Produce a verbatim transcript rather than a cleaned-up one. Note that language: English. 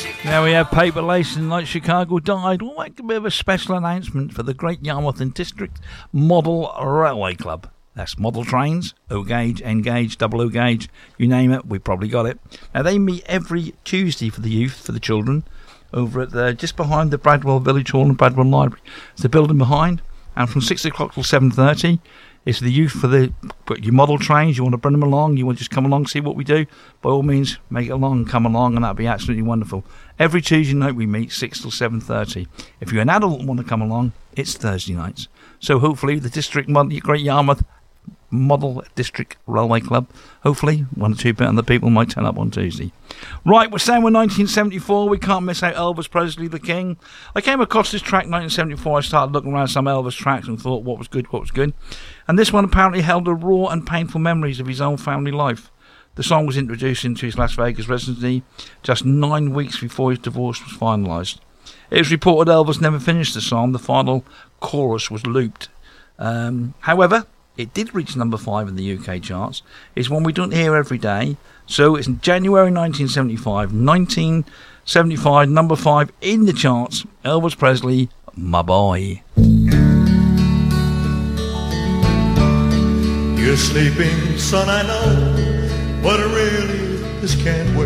Now we have Paper Lace and Like Chicago Died. We'll make a bit of a special announcement for the Great Yarmouth and District Model Railway Club. That's model trains, O-gauge, N-gauge, double O-gauge, you name it, we probably got it. Now they meet every Tuesday for the youth, for the children, over at the, just behind the Bradwell Village Hall and Bradwell Library. It's the building behind, and from six o'clock till seven thirty. It's the youth for the your model trains. You want to bring them along, you want to just come along, see what we do, by all means, make it along, come along, and that'd be absolutely wonderful. Every Tuesday night we meet, six till seven thirty. If you're an adult and want to come along, it's Thursday nights. So hopefully the District Model, Great Yarmouth Model District Railway Club, hopefully one or two other people might turn up on Tuesday. Right, we're saying we're nineteen seventy-four. We can't miss out Elvis Presley, the King. I came across this track nineteen seventy-four. I started looking around some Elvis tracks and thought what was good, what was good. And this one apparently held a raw and painful memories of his own family life. The song was introduced into his Las Vegas residency just nine weeks before his divorce was finalised. It was reported Elvis never finished the song. The final chorus was looped. Um, however, it did reach number five in the U K charts. It's one we don't hear every day. So it's in January nineteen seventy-five. nineteen seventy-five, number five in the charts. Elvis Presley, My Boy. You're sleeping, son, I know, but really this can't wait.